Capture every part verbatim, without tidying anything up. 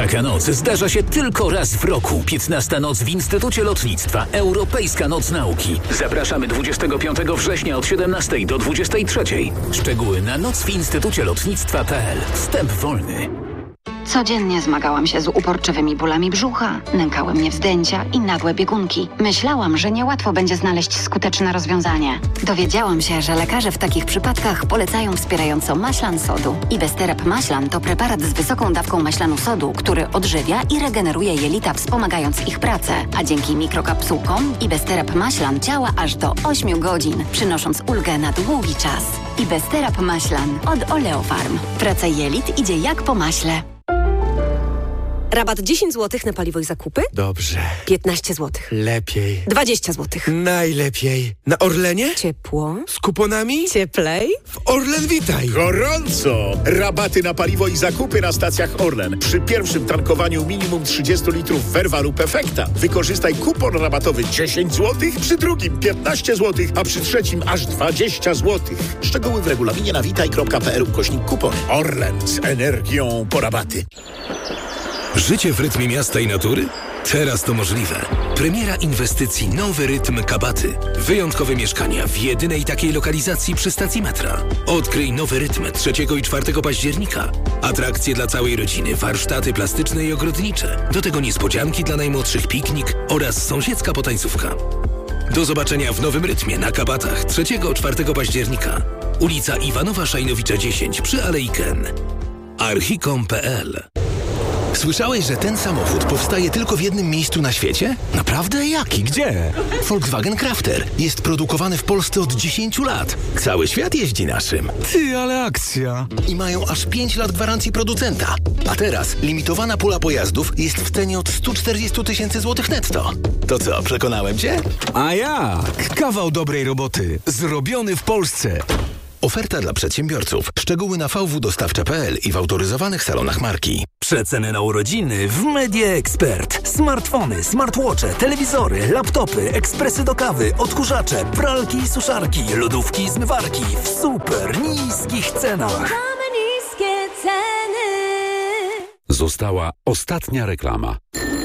Taka noc zdarza się tylko raz w roku. piętnasta noc w Instytucie Lotnictwa. Europejska Noc Nauki. Zapraszamy dwudziestego piątego września od siedemnastej do dwudziestej trzeciej. Szczegóły na noc w instytucie lotnictwa kropka p l. Wstęp wolny. Codziennie zmagałam się z uporczywymi bólami brzucha, nękały mnie wzdęcia i nagłe biegunki. Myślałam, że niełatwo będzie znaleźć skuteczne rozwiązanie. Dowiedziałam się, że lekarze w takich przypadkach polecają wspierająco maślan sodu. Ibesterab maślan to preparat z wysoką dawką maślanu sodu, który odżywia i regeneruje jelita, wspomagając ich pracę. A dzięki mikrokapsułkom Ibesterab maślan działa aż do ośmiu godzin, przynosząc ulgę na długi czas. Ibesterab maślan od Oleofarm. Praca jelit idzie jak po maśle. Rabat dziesięć złotych na paliwo i zakupy? Dobrze. piętnaście złotych. Lepiej. dwadzieścia złotych. Najlepiej. Na Orlenie? Ciepło. Z kuponami? Cieplej. W Orlen Witaj. Gorąco! Rabaty na paliwo i zakupy na stacjach Orlen. Przy pierwszym tankowaniu minimum trzydzieści litrów Verva lub Efekta wykorzystaj kupon rabatowy dziesięć złotych, przy drugim piętnaście złotych, a przy trzecim aż dwadzieścia złotych. Szczegóły w regulaminie na witaj kropka p l ukośnik kupon. Orlen z energią po rabaty. Życie w rytmie miasta i natury? Teraz to możliwe. Premiera inwestycji Nowy Rytm Kabaty. Wyjątkowe mieszkania w jedynej takiej lokalizacji przy stacji metra. Odkryj Nowy Rytm trzeciego i czwartego października. Atrakcje dla całej rodziny, warsztaty plastyczne i ogrodnicze. Do tego niespodzianki dla najmłodszych, piknik oraz sąsiedzka potańcówka. Do zobaczenia w Nowym Rytmie na Kabatach trzeciego i czwartego października. Ulica Iwanowa Szajnowicza dziesięć przy Alei Ken. archicom kropka p l. Słyszałeś, że ten samochód powstaje tylko w jednym miejscu na świecie? Naprawdę? Jaki? Gdzie? Volkswagen Crafter. Jest produkowany w Polsce od dziesięciu lat. Cały świat jeździ naszym. Ty, ale akcja. I mają aż pięć lat gwarancji producenta. A teraz limitowana pula pojazdów jest w cenie od stu czterdziestu tysięcy złotych netto. To co, przekonałem cię? A jak? Kawał dobrej roboty. Zrobiony w Polsce. Oferta dla przedsiębiorców. Szczegóły na v w dostawcza kropka p l i w autoryzowanych salonach marki. Przeceny na urodziny w Media Expert. Smartfony, smartwatche, telewizory, laptopy, ekspresy do kawy, odkurzacze, pralki i suszarki, lodówki i zmywarki w super niskich cenach. Mamy niskie ceny. Została ostatnia reklama.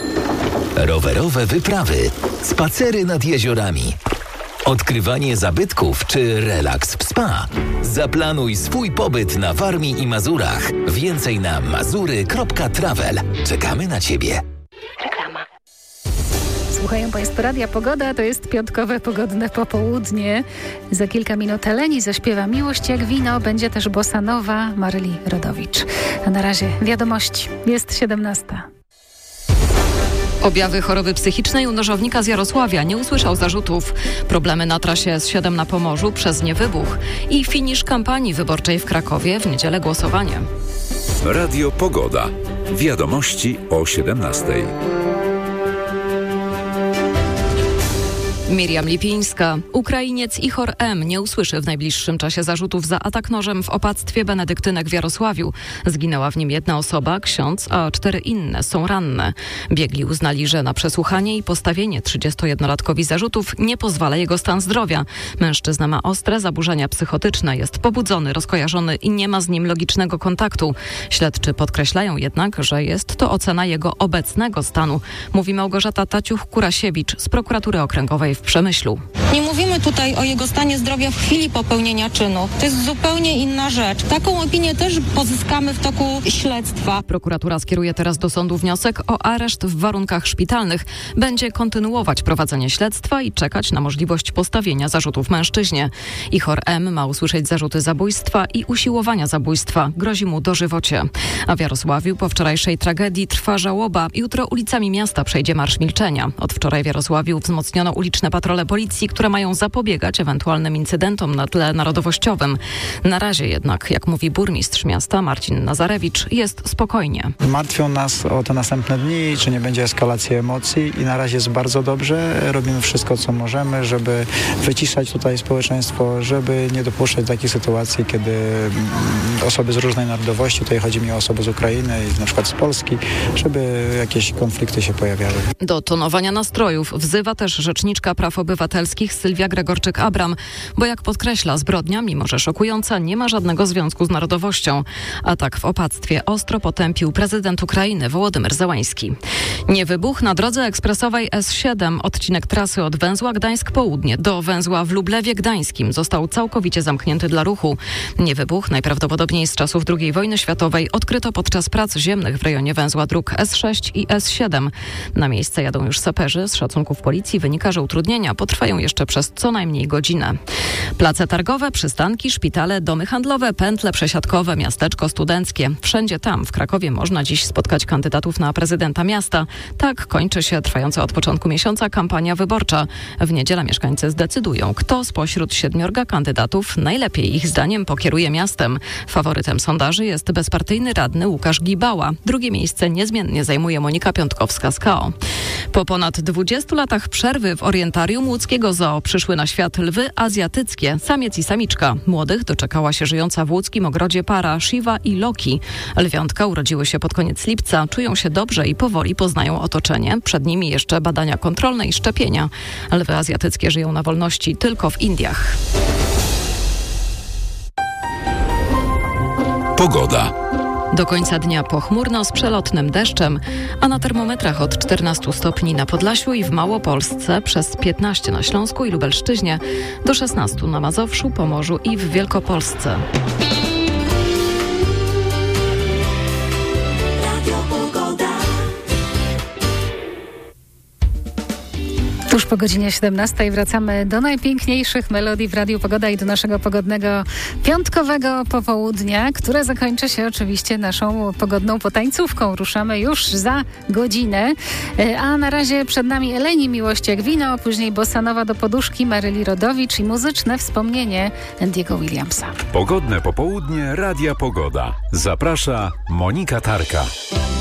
Rowerowe wyprawy, spacery nad jeziorami, odkrywanie zabytków czy relaks w spa. Zaplanuj swój pobyt na Warmii i Mazurach. Więcej na mazury kropka travel. Czekamy na Ciebie. Reklama. Słuchają Państwo Radia Pogoda, to jest piątkowe pogodne popołudnie. Za kilka minut Eleni zaśpiewa Miłość jak wino, będzie też bossa nowa Maryli Rodowicz. A na razie wiadomości, jest siedemnasta. Objawy choroby psychicznej u nożownika z Jarosławia, nie usłyszał zarzutów. Problemy na trasie S siedem na Pomorzu przez niewybuch i finisz kampanii wyborczej w Krakowie, w niedzielę głosowanie. Radio Pogoda. Wiadomości o siedemnastej. Miriam Lipińska. Ukrainiec Ichor M. nie usłyszy w najbliższym czasie zarzutów za atak nożem w opactwie benedyktynek w Jarosławiu. Zginęła w nim jedna osoba, ksiądz, a cztery inne są ranne. Biegli uznali, że na przesłuchanie i postawienie trzydziestojednolatkowi zarzutów nie pozwala jego stan zdrowia. Mężczyzna ma ostre zaburzenia psychotyczne, jest pobudzony, rozkojarzony i nie ma z nim logicznego kontaktu. Śledczy podkreślają jednak, że jest to ocena jego obecnego stanu, mówi Małgorzata Taciuch-Kurasiewicz z prokuratury okręgowej w Przemyślu. Nie mówimy tutaj o jego stanie zdrowia w chwili popełnienia czynu. To jest zupełnie inna rzecz. Taką opinię też pozyskamy w toku śledztwa. Prokuratura skieruje teraz do sądu wniosek o areszt w warunkach szpitalnych. Będzie kontynuować prowadzenie śledztwa i czekać na możliwość postawienia zarzutów mężczyźnie. Ichor M. ma usłyszeć zarzuty zabójstwa i usiłowania zabójstwa. Grozi mu dożywocie. A w Jarosławiu po wczorajszej tragedii trwa żałoba. Jutro ulicami miasta przejdzie Marsz Milczenia. Od wczoraj w Jarosławiu wzmocniono uliczne patrole policji, które mają zapobiegać ewentualnym incydentom na tle narodowościowym. Na razie jednak, jak mówi burmistrz miasta Marcin Nazarewicz, jest spokojnie. Martwią nas o te następne dni, czy nie będzie eskalacji emocji i na razie jest bardzo dobrze. Robimy wszystko, co możemy, żeby wyciszać tutaj społeczeństwo, żeby nie dopuszczać takich sytuacji, kiedy osoby z różnej narodowości, tutaj chodzi mi o osoby z Ukrainy i na przykład z Polski, żeby jakieś konflikty się pojawiały. Do tonowania nastrojów wzywa też rzeczniczka praw obywatelskich Wysokich Sylwia Gregorczyk-Abram, bo jak podkreśla, zbrodnia, mimo że szokująca, nie ma żadnego związku z narodowością. Atak w opactwie ostro potępił prezydent Ukrainy Wołodymyr Zełański. Nie wybuch na drodze ekspresowej S siedem. Odcinek trasy od węzła Gdańsk-Południe do węzła w Lublewie Gdańskim został całkowicie zamknięty dla ruchu. Nie wybuch, najprawdopodobniej z czasów drugiej wojny światowej, odkryto podczas prac ziemnych w rejonie węzła dróg S sześć i S siedem. Na miejsce jadą już saperzy. Z szacunków policji wynika, że utrudnienia potrwają jeszcze przez co najmniej godzinę. Place targowe, przystanki, szpitale, domy handlowe, pętle przesiadkowe, miasteczko studenckie. Wszędzie tam w Krakowie można dziś spotkać kandydatów na prezydenta miasta. Tak kończy się trwająca od początku miesiąca kampania wyborcza. W niedzielę mieszkańcy zdecydują, kto spośród siedmiorga kandydatów najlepiej ich zdaniem pokieruje miastem. Faworytem sondaży jest bezpartyjny radny Łukasz Gibała. Drugie miejsce niezmiennie zajmuje Monika Piątkowska z K O. Po ponad dwudziestu latach przerwy w orientarium łódzkiego zoo przyszły na świat lwy azjatyckie, samiec i samiczka. Młodych doczekała się żyjąca w łódzkim ogrodzie para Shiva i Loki. Lwiątka urodziły się pod koniec lipca, czują się dobrze i powoli poznają otoczenie. Przed nimi jeszcze badania kontrolne i szczepienia. Lwy azjatyckie żyją na wolności tylko w Indiach. Pogoda. Do końca dnia pochmurno z przelotnym deszczem, a na termometrach od czternastu stopni na Podlasiu i w Małopolsce, przez piętnaście na Śląsku i Lubelszczyźnie, do szesnastu na Mazowszu, Pomorzu i w Wielkopolsce. Tuż po godzinie siedemnastej wracamy do najpiękniejszych melodii w Radiu Pogoda i do naszego pogodnego piątkowego popołudnia, które zakończy się oczywiście naszą pogodną potańcówką. Ruszamy już za godzinę, a na razie przed nami Eleni Miłość jak wino, później bossanowa do poduszki Maryli Rodowicz i muzyczne wspomnienie Andy'ego Williamsa. Pogodne popołudnie Radia Pogoda. Zaprasza Monika Tarka.